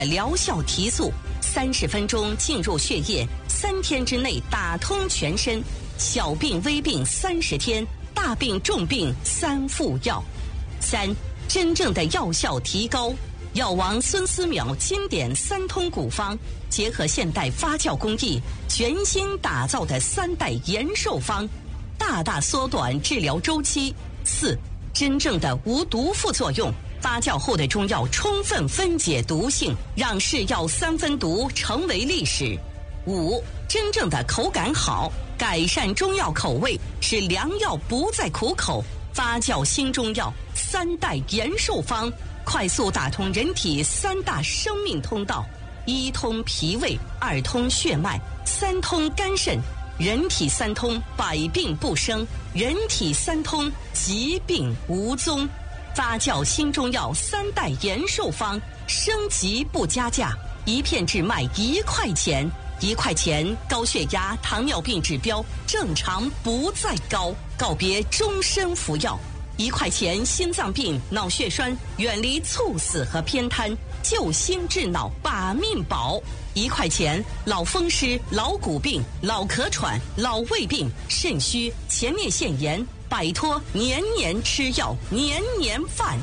疗效提速，30分钟进入血液，3天之内打通全身。小病微病30天，大病重病3副药。3、真正的药效提高。药王孙思邈经典3通古方，结合现代发酵工艺，全新打造的3代延寿方，大大缩短治疗周期。4、真正的无毒副作用。发酵后的中药充分分解毒性，让是药3分毒成为历史。5、真正的口感好，改善中药口味，使良药不再苦口。发酵新中药3代延寿方，快速打通人体3大生命通道：1通脾胃，2通血脉，3通肝肾。人体3通，百病不生；人体3通，疾病无踪。发酵新中药3代延寿方，升级不加价，1片只卖1块钱。1块钱，高血压、糖尿病指标正常不再高，告别终身服药。1块钱，心脏病、脑血栓远离猝死和偏瘫，救心治脑把命保。1块钱，老风湿、老骨病、老咳喘、老胃病、肾虚、前列腺炎，摆脱年年吃药、年年犯。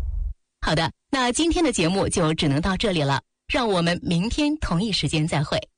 好的，那今天的节目就只能到这里了，让我们明天同一时间再会。